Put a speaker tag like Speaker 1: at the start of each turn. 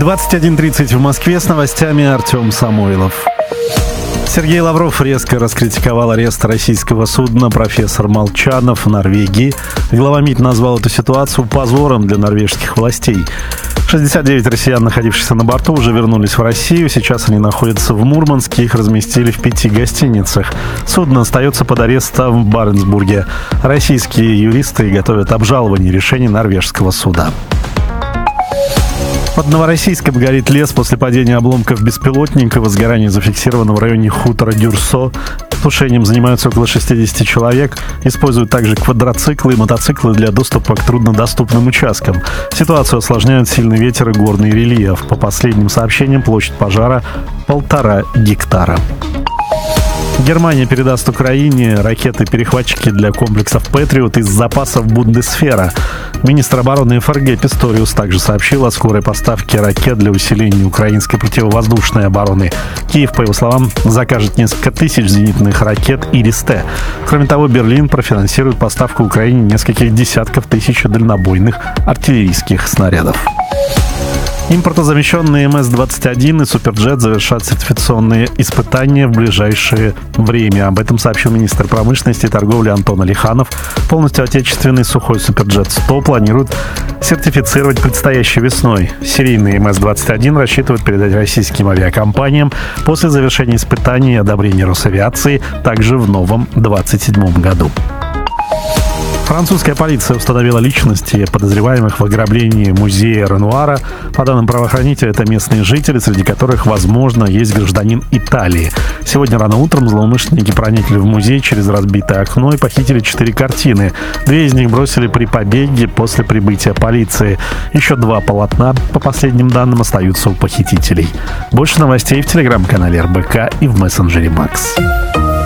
Speaker 1: 21:30 в Москве, с новостями Артем Самойлов. Сергей Лавров резко раскритиковал арест российского судна «Профессор Молчанов» в Норвегии. Глава МИД назвал эту ситуацию позором для норвежских властей. 69 россиян, находившихся на борту, уже вернулись в Россию. Сейчас они находятся в Мурманске. Их разместили в 5 гостиницах. Судно остается под арестом в Баренцбурге. Российские юристы готовят обжалование решений норвежского суда. Под Новороссийском горит лес после падения обломков беспилотника. Возгорание зафиксировано в районе хутора Дюрсо. Тушением занимаются около 60 человек. Используют также квадроциклы и мотоциклы для доступа к труднодоступным участкам. Ситуацию осложняют сильный ветер и горный рельеф. По последним сообщениям, площадь пожара 1,5 гектара. Германия передаст Украине ракеты-перехватчики для комплексов «Патриот» из запасов Бундесвера. Министр обороны ФРГ Писториус также сообщил о скорой поставке ракет для усиления украинской противовоздушной обороны. Киев, по его словам, закажет несколько тысяч зенитных ракет «Ирис-Т». Кроме того, Берлин профинансирует поставку Украине нескольких десятков тысяч дальнобойных артиллерийских снарядов. Импортозамещенные МС-21 и Суперджет завершат сертификационные испытания в ближайшее время. Об этом сообщил министр промышленности и торговли Антон Алиханов. Полностью отечественный сухой Суперджет-100 планируют сертифицировать предстоящей весной. Серийный МС-21 рассчитывают передать российским авиакомпаниям после завершения испытаний и одобрения Росавиации также в новом 2027 году. Французская полиция установила личности подозреваемых в ограблении музея Ренуара. По данным правоохранителей, это местные жители, среди которых, возможно, есть гражданин Италии. Сегодня рано утром злоумышленники проникли в музей через разбитое окно и похитили 4 картины. 2 из них бросили при побеге после прибытия полиции. Еще 2 полотна, по последним данным, остаются у похитителей. Больше новостей в телеграм-канале РБК и в мессенджере Макс.